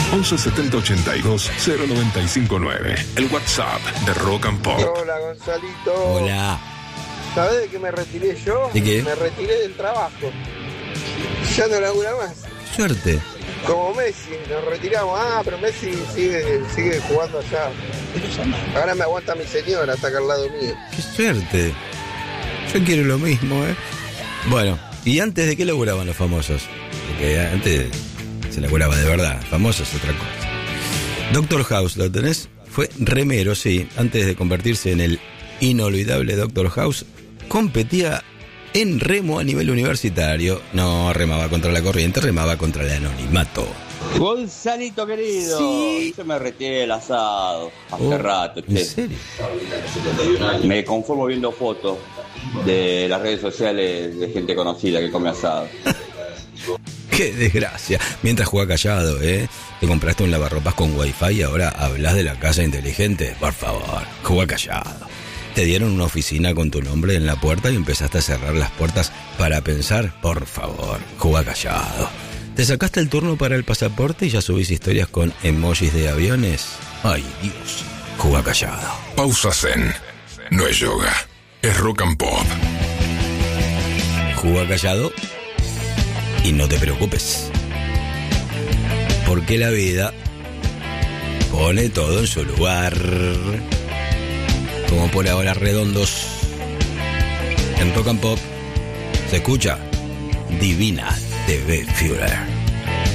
11 70 82 0959. El WhatsApp de Rock and Pop. Hola, Gonzalito. Hola. ¿Sabés de qué me retiré yo? ¿De qué? Me retiré del trabajo. Ya no labura más. Suerte. Como Messi, nos retiramos. Pero Messi sigue jugando allá. Ahora me aguanta mi señora, está acá al lado mío. Qué suerte. Yo quiero lo mismo, ¿eh? Bueno, ¿y antes de qué laburaban los famosos? Porque antes se laburaba de verdad. Famosos otra cosa. Doctor House, ¿lo tenés? Fue remero, sí. Antes de convertirse en el inolvidable Doctor House, competía en remo a nivel universitario. No remaba contra la corriente, remaba contra el anonimato. Gonzalito querido, sí. Yo me retiré del asado hace rato. ¿En serio? Me conformo viendo fotos de las redes sociales de gente conocida que come asado. ¡Qué desgracia! Mientras jugaba callado, ¿eh? Te compraste un lavarropas con wifi y ahora hablas de la casa inteligente. Por favor, juega callado. Te dieron una oficina con tu nombre en la puerta y empezaste a cerrar las puertas para pensar. Por favor, juega callado. Te sacaste el turno para el pasaporte y ya subís historias con emojis de aviones. ¡Ay, Dios! Juega callado. Pausa Zen. No es yoga, es Rock and Pop. Juega callado y no te preocupes, porque la vida pone todo en su lugar. Como por ahora, Redondos. En Rock and Pop se escucha Divina TV Führer.